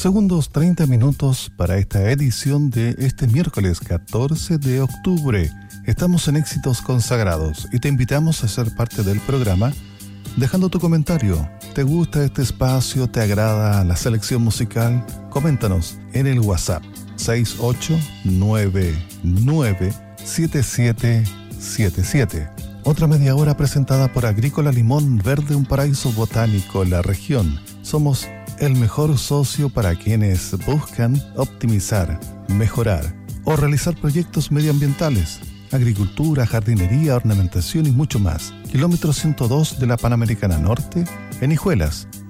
segundos 30 minutos para esta edición de este miércoles 14 de octubre. Estamos en Éxitos Consagrados y te invitamos a ser parte del programa dejando tu comentario. ¿Te gusta este espacio? ¿Te agrada la selección musical? Coméntanos en el WhatsApp 68997777. Otra media hora presentada por Agrícola Limón Verde, un paraíso botánico en la región. Somos el mejor socio para quienes buscan optimizar, mejorar o realizar proyectos medioambientales, agricultura, jardinería, ornamentación y mucho más. Kilómetro 102 de la Panamericana Norte, en Hijuelas.